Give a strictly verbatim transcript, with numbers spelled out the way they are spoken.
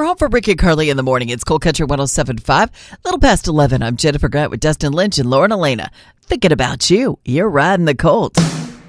home for Rick and Carly in the morning. It's Cold Country one oh seven point five. A little past eleven. I'm Jennifer Grant with Dustin Lynch and Lauren Elena. Thinking about you. You're riding the Colt.